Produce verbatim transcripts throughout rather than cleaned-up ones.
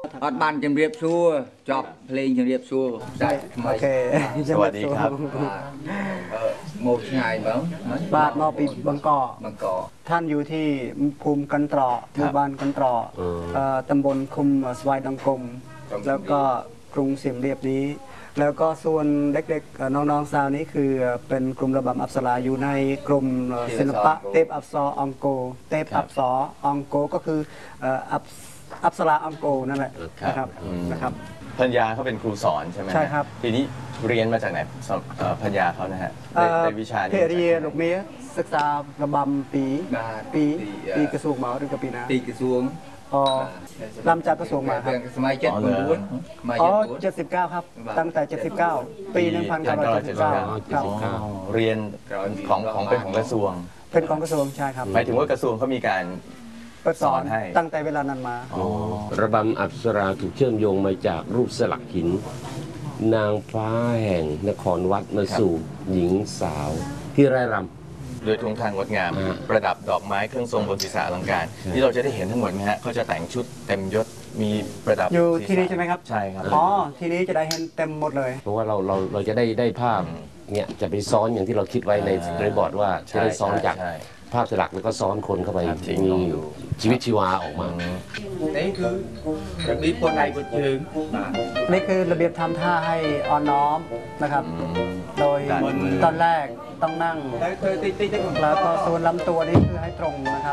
อัดบันจำเรียบซัวจอบเพลงจำเรียบซัวได้โอเคสวัสดีครับโมชไงบ้างบาทมอปีบางกอกบางกอกท่านอยู่ที่ภูมิกันตรอหมู่บ้านกันตรอตำบลคุมสวายดังกลมแล้วก็กรุงเสียมเรียบนี้แล้วก็ส่วนเด็กๆน้องๆสาวนี้คือเป็นกลุ่มระบำอัปสราอยู่ในกลุ่มศิลปะเทพอัปสรองโกเทพอัปสรองโกก็คืออัปอัปสราองโกนั่นแหละนะครับนะครับพัญญาเขาเป็นครูสอนใช่ไหมใช่ครับทีนี้เรียนมาจากไหนพัญญาเขานะฮะในวิชานี้เรียนลูกเมียศึกษาระบำปีปีปีกระทรวงมาหรือกับปีนาปีกระทรวงอ๋อลำจากกระทรวงมาครับสมัยเจ็ดปีอ๋อเจ็ดสิบเก้าครับตั้งแต่เจ็ดสิบเก้าปีหนึ่งพันเก้าร้อยเจ็ดสิบเก้าเรียนของของเป็นของกระทรวงเป็นของกระทรวงใช่ครับหมายถึงว่ากระทรวงเขามีการสอนให้ตั้งแต่เวลานั้นมาระบำอัปสราถูกเชื่อมโยงมาจากรูปสลักหินนางฟ้าแห่งนครวัดมาสู่หญิงสาวที่ไร่รำโดยทงทางงดงามประดับดอกไม้เครื่องทรงบนศีรษะอลังการที่เราจะได้เห็นทั้งหมดไหมฮะเขาจะแต่งชุดเต็มยศมีประดับอยู่ที่นี่ใช่ไหมครับใช่ครับอ๋อที่นี้จะได้เห็นเต็มหมดเลยเพราะว่าเราเราเราจะได้ได้ภาพเนี่ยจะไปซ้อนอย่างที่เราคิดไว้ในในบอร์ดว่าจะได้ซ้อนจากภาพสลักแล้วก็ซ้อนคนเข้าไปมีชีวิตชีวาออกมานี่คือระเบียบคนใดคนจึงนี่คือระเบียบทำท่าให้อ่อนน้อมนะครับโดยตอนแรกต้องนั่งแล้วก็ส่วนลำตัวนี้คือให้ตรงนะครับ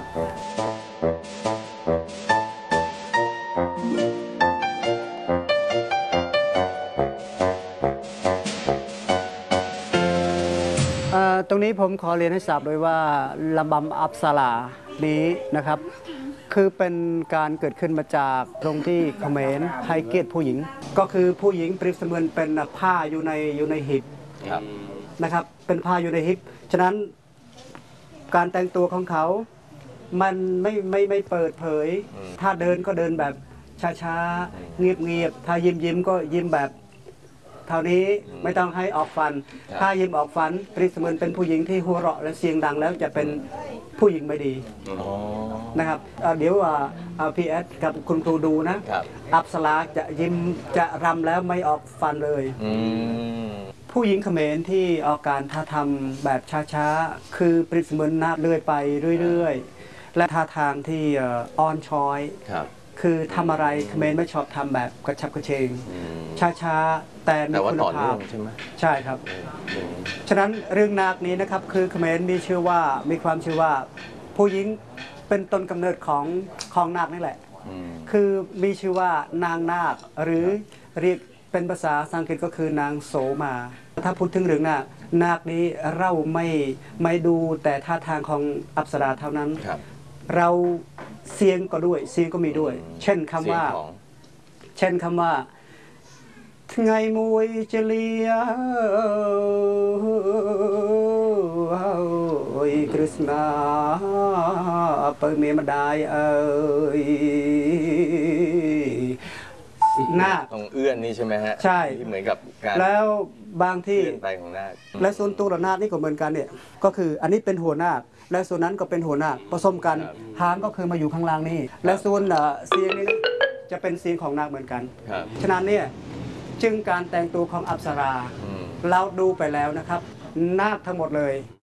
ตรงนี้ผมขอเรียนให้ทราบด้วยว่าลำบำอัปสรานี้นะครับคือเป็นการเกิดขึ้นมาจากตรงที่เขมรให้เกียรติผู้หญิงก็คือผู้หญิงเปรียบเสมือนเป็นผ้าอยู่ในอยู่ในหิบนะครับเป็นผ้าอยู่ในหิบฉะนั้นการแต่งตัวของเขามันไม่ไม่ไม่เปิดเผยถ้าเดินก็เดินแบบช้าๆเงียบๆถ้ายิ้มยิ้มก็ยิ้มแบบเท่านี้ไม่ต้องให้ออกฟันถ้ายิ้มออกฟันเปรียบเสมือนเป็นผู้หญิงที่หัวเราะและเสียงดังแล้วจะเป็นผู้หญิงไม่ดีนะครับเดี๋ยวพีเอสกับคุณครูดูนะอัปสราจะยิ้มจะรำแล้วไม่ออกฟันเลยผู้หญิงเขมรที่ออกการท่าทำแบบช้าๆคือเปรียบเสมือนนาเลื่อยไปเรื่อยๆและท่าทางที่อ่อนช้อยคือทำอะไรเขมรไม่ชอบทำแบบกระชับกระเฉงช้าๆแต่มีคุณภาพใช่ไหมใช่ครับฉะนั้นเรื่องนาคนี้นะครับคือเขมรมีชื่อว่ามีความชื่อว่าผู้หญิงเป็นต้นกำเนิดของของนาคนี่แหละคือมีชื่อว่านางนาคหรือเรียกเป็นภาษาสังกฤษก็คือนางโสมาถ้าพูดถึงเรื่องนาคนาคนี้เราไม่ไม่ดูแต่ท่าทางของอัปสราเท่านั้นเราเสียงก็ด้วยเสียงก็มีด้วยเช่นคำว่าเช่นคำว่าไงมวยเจลียโอ้ยคริสนาเปิดเมียมาได้เอ้ยหน้าตรงเอื้อนนี่ใช่ไหมฮะใช่ที่เหมือนกับการแล้วบางที่ไปของนาคและส่วนตัวระนาดนี่ก็เหมือนกันเนี่ยก็คืออันนี้เป็นหัวนาคและส่วนนั้นก็เป็นหัวนาคผสมกันหางก็คือมาอยู่ข้างล่างนี่และส่วนเสียงนี่จะเป็นเสียงของนาคเหมือนกันฉะนั้นเนี่ยจึงการแต่งตัวของอัปสราเราดูไปแล้วนะครับนาคทั้งหมดเลย